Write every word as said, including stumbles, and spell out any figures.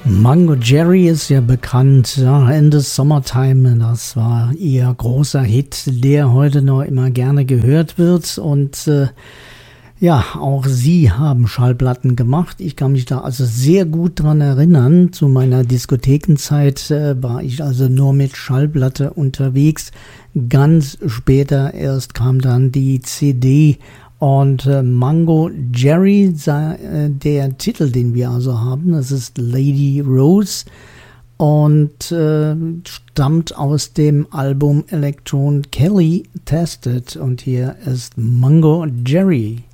Mango Jerry ist ja bekannt, ja, Ende Summertime, das war ihr großer Hit, der heute noch immer gerne gehört wird und äh, ja, auch sie haben Schallplatten gemacht. Ich kann mich da also sehr gut dran erinnern. Zu meiner Diskothekenzeit äh, war ich also nur mit Schallplatte unterwegs. Ganz später erst kam dann die C D. Und äh, Mango Jerry, äh, der Titel, den wir also haben, das ist Lady Rose und äh, stammt aus dem Album Electron Kelly Tested. Und hier ist Mango Jerry.